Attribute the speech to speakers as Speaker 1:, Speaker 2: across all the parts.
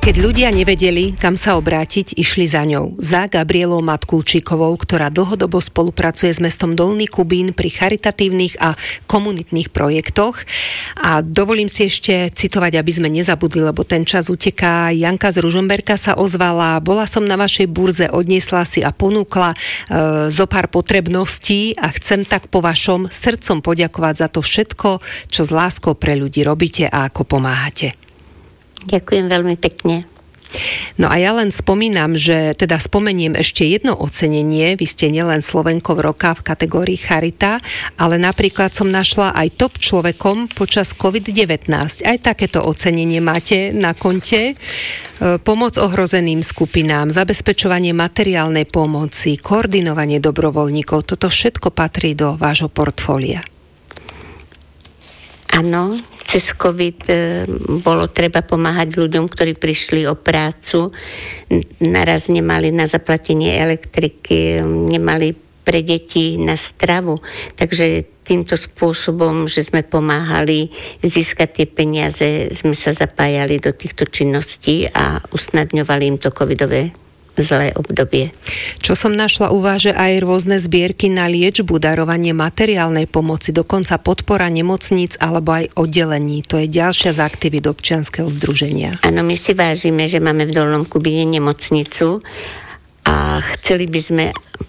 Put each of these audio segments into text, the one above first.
Speaker 1: Keď ľudia nevedeli, kam sa obrátiť, išli za ňou. Za Gabrielou Matkulčíkovou, ktorá dlhodobo spolupracuje s mestom Dolný Kubín pri charitatívnych a komunitných projektoch. A dovolím si ešte citovať, aby sme nezabudli, lebo ten čas uteká. Janka z Ružomberka sa ozvala: bola som na vašej burze, odniesla si a ponúkla zo pár potrebností a chcem tak po vašom srdcom poďakovať za to všetko, čo s láskou pre ľudí robíte a ako pomáhate.
Speaker 2: Ďakujem veľmi pekne.
Speaker 1: No a ja len spomínam, že teda spomeniem ešte jedno ocenenie. Vy ste nielen Slovenkov roka v kategórii Charita, ale napríklad som našla aj top človekom počas COVID-19. Aj takéto ocenenie máte na konte. Pomoc ohrozeným skupinám, zabezpečovanie materiálnej pomoci, koordinovanie dobrovoľníkov. Toto všetko patrí do vášho portfólia.
Speaker 2: Áno, cez COVID bolo treba pomáhať ľuďom, ktorí prišli o prácu, naraz nemali na zaplatenie elektriky, nemali pre deti na stravu. Takže týmto spôsobom, že sme pomáhali získať tie peniaze, sme sa zapájali do týchto činností a usnadňovali im to covidové zlé obdobie.
Speaker 1: Čo som našla, uváže aj rôzne zbierky na liečbu, darovanie materiálnej pomoci, dokonca podpora nemocníc alebo aj oddelení. To je ďalšia z aktivít občianskeho združenia.
Speaker 2: Áno, my si vážime, že máme v Dolnom Kubíne nemocnicu a chceli by sme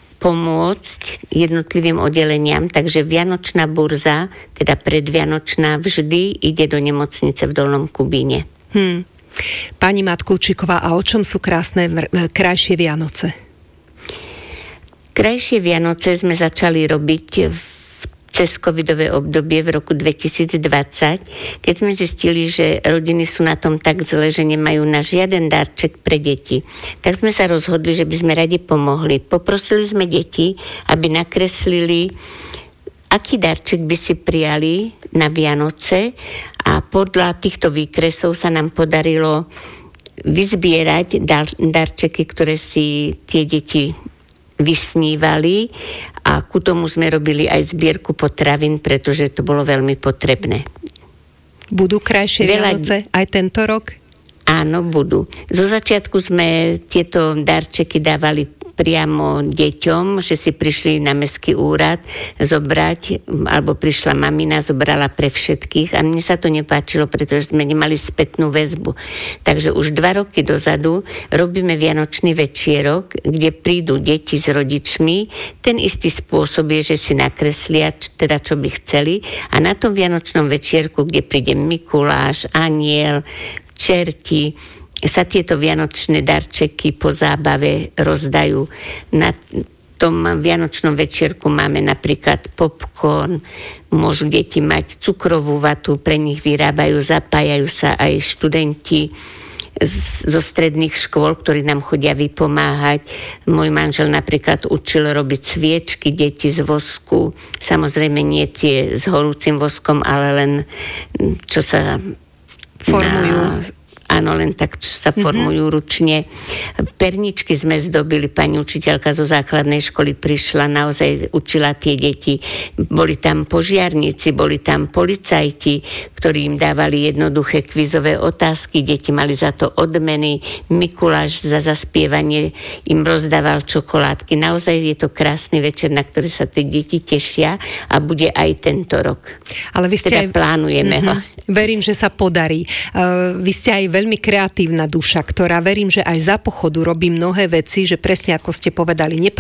Speaker 2: pomôcť jednotlivým oddeleniam, takže Vianočná burza, teda predvianočná, vždy ide do nemocnice v Dolnom Kubíne.
Speaker 1: Pani Matkulčíková, a o čom sú krajšie Vianoce? Krajšie
Speaker 2: Vianoce sme začali robiť cez covidové obdobie v roku 2020, keď sme zistili, že rodiny sú na tom tak zle, že nemajú na žiaden darček pre deti. Tak sme sa rozhodli, že by sme radi pomohli. Poprosili sme deti, aby nakreslili, aký darček by si prijali na Vianoce, a podľa týchto výkresov sa nám podarilo vyzbierať darčeky, ktoré si tie deti vysnívali, a ku tomu sme robili aj zbierku potravín, pretože to bolo veľmi potrebné.
Speaker 1: Budú krajšie Vianoce aj tento rok?
Speaker 2: Áno, budú. Zo začiatku sme tieto darčeky dávali priamo deťom, že si prišli na mestský úrad zobrať, alebo prišla mamina, zobrala pre všetkých, a mne sa to nepáčilo, pretože sme nemali spätnú väzbu. Takže už 2 roky dozadu robíme Vianočný večierok, kde prídu deti s rodičmi. Ten istý spôsob je, že si nakreslia, teda čo by chceli, a na tom Vianočnom večierku, kde príde Mikuláš, Anjel, čerti, sa tieto vianočné darčeky po zábave rozdajú. Na tom vianočnom večierku máme napríklad popcorn, môžu deti mať cukrovú vatu, pre nich vyrábajú, zapájajú sa aj študenti zo stredných škôl, ktorí nám chodia vypomáhať. Môj manžel napríklad učil robiť sviečky deti z vosku. Samozrejme nie tie s horúcim voskom, ale len čo sa
Speaker 1: formujú.
Speaker 2: Áno, len tak sa formujú ručne. Perničky sme zdobili, pani učiteľka zo základnej školy prišla, naozaj učila tie deti. Boli tam požiarníci, boli tam policajti, ktorí im dávali jednoduché kvízové otázky, deti mali za to odmeny, Mikuláš za zaspievanie im rozdával čokoládky. Naozaj je to krásny večer, na ktorý sa tie deti tešia, a bude aj tento rok.
Speaker 1: Ale vy ste
Speaker 2: teda plánujeme ho.
Speaker 1: Verím, že sa podarí. Vy ste aj veľmi kreatívna duša, ktorá, verím, že aj za pochodu robí mnohé veci, že presne ako ste povedali,